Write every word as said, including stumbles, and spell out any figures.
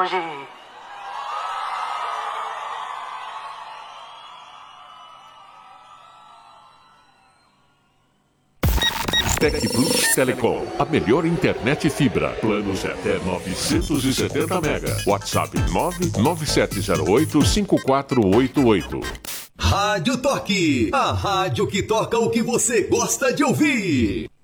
longe. Tec Plus Telecom, a melhor internet fibra. Planos até novecentos e setenta mega. WhatsApp nove nove sete zero oito cinco quatro oito oito. Rádio Toque, a rádio que toca o que você gosta de ouvir.